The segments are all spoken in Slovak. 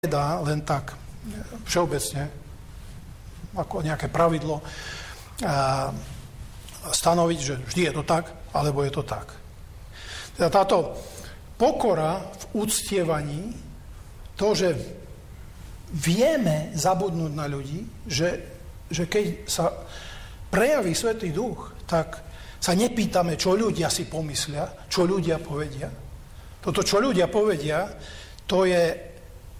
nedá len tak všeobecne, ako nejaké pravidlo, stanoviť, že vždy je to tak, alebo je to tak. Teda táto pokora v uctievaní, to, že vieme zabudnúť na ľudí, že keď sa prejaví Svätý Duch, tak sa nepýtame, čo ľudia si pomyslia, čo ľudia povedia. Toto, čo ľudia povedia, to je,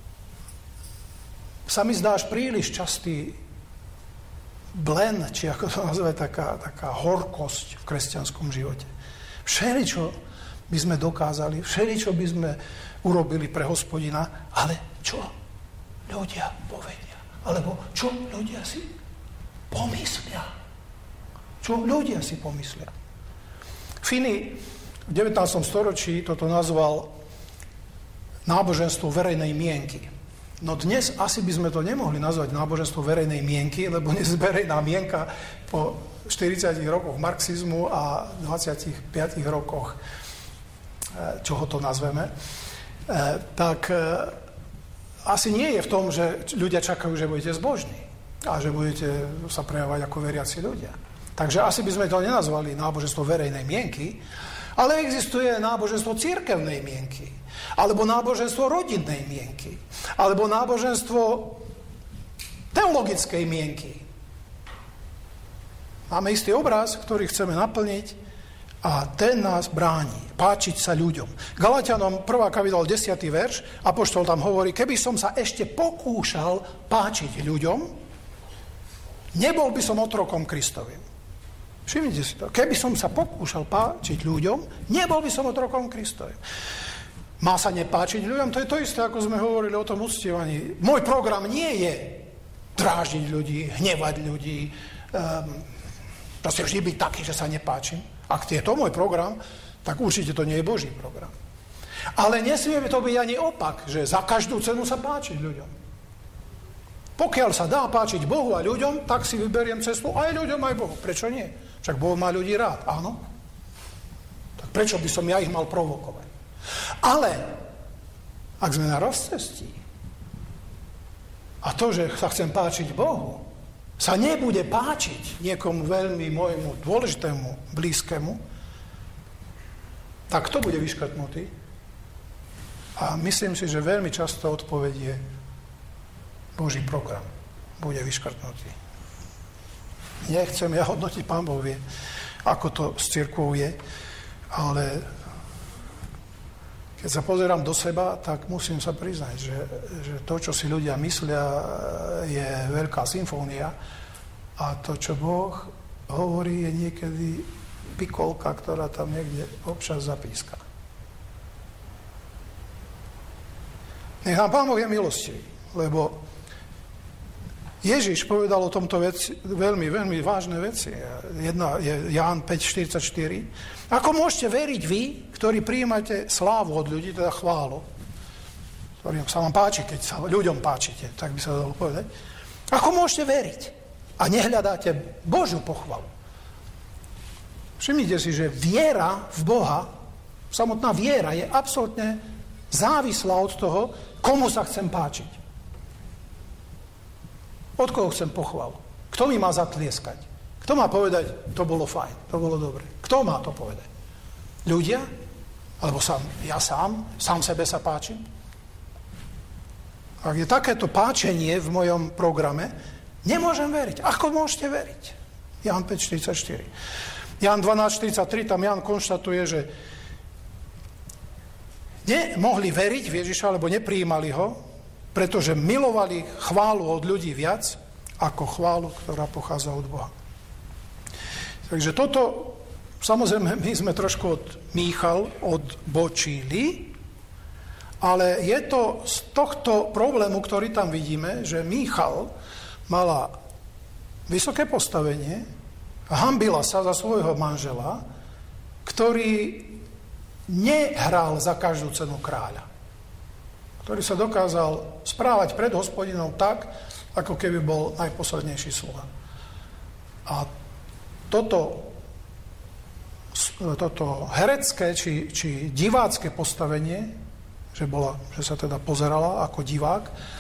sa mi zdá, až príliš častý blen, či ako to nazve, taká horkosť v kresťanskom živote. Všeličo by sme dokázali, všeličo by sme urobili pre Hospodina, ale čo ľudia povedia? Alebo čo ľudia si pomyslia? Čo ľudia si pomyslia? Finney v 19. storočí toto nazval náboženstvo verejnej mienky. No dnes asi by sme to nemohli nazvať náboženstvo verejnej mienky, lebo dnes verejná mienka po 40 rokoch marxizmu a 25 rokoch, čoho to nazveme, tak asi nie je v tom, že ľudia čakajú, že budete zbožní a že budete sa prejavovať ako veriaci ľudia. Takže asi by sme to nenazvali náboženstvo verejnej mienky, ale existuje náboženstvo cirkevnej mienky, alebo náboženstvo rodinnej mienky, alebo náboženstvo teologickej mienky. Máme istý obraz, ktorý chceme naplniť a ten nás bráni páčiť sa ľuďom. Galatianom 1. kapitola 10. verš, apoštol tam hovorí, keby som sa ešte pokúšal páčiť ľuďom, nebol by som otrokom Kristovým. Všimnite si to. Keby som sa pokúšal páčiť ľuďom, nebol by som otrokom Kristovým. Má sa nepáčiť ľuďom? To je to isté, ako sme hovorili o tom uctievaní. Môj program nie je dráždiť ľudí, hnevať ľudí, proste vždy byť taký, že sa nepáčim. Ak je to môj program, tak určite to nie je Boží program. Ale nesmie to byť ani opak, že za každú cenu sa páčiť ľuďom. Pokiaľ sa dá páčiť Bohu a ľuďom, tak si vyberiem cestu aj ľuďom, aj Bohu. Prečo nie? Však Boh má ľudí rád, áno? Tak prečo by som ja ich mal provokovať? Ale, ak sme na rozcestí a to, že sa chcem páčiť Bohu, sa nebude páčiť niekomu veľmi môjmu dôležitému, blízkemu, tak to bude vyškrtnutý. A myslím si, že veľmi často odpoveď je Boží program bude vyškrtnutý. Nechcem ja hodnotiť, Pán Boh vie, ako to s cirkvou je, ale keď sa pozerám do seba, tak musím sa priznať, že to, čo si ľudia myslia, je veľká symfónia a to, čo Boh hovorí, je niekedy pikolka, ktorá tam niekde občas zapíska. Nech nám Pán Boh je milostivý, lebo Ježiš povedal o tomto veľmi, veľmi vážne veci. Jedna je Ján 5.44. Ako môžete veriť vy, ktorí prijímate slávu od ľudí, teda chválu, ktorým sa vám páči, keď sa ľuďom páčite, tak by sa dalo povedať. Ako môžete veriť a nehľadáte Božiu pochvalu? Všimnite si, že viera v Boha, samotná viera je absolútne závislá od toho, komu sa chcem páčiť. Od koho chcem pochvalu? Kto mi má zatlieskať? Kto má povedať, to bolo fajn, to bolo dobre? Kto má to povedať? Ľudia? Alebo ja sám sebe sa páčim? Ak je takéto páčenie v mojom programe, nemôžem veriť. Ako môžete veriť? Ján 5.44. Ján 12.43, tam Ján konštatuje, že nemohli veriť v Ježiša, alebo neprijímali ho, pretože milovali chválu od ľudí viac, ako chválu, ktorá pochádza od Boha. Takže toto, samozrejme, my sme trošku odbočili, ale je to z tohto problému, ktorý tam vidíme, že Míchal mala vysoké postavenie, hanbila sa za svojho manžela, ktorý nehral za každú cenu kráľa, ktorý sa dokázal správať pred Hospodinom tak, ako keby bol najposlednejší sluha. A toto herecké či divácké postavenie že sa teda pozerala ako divák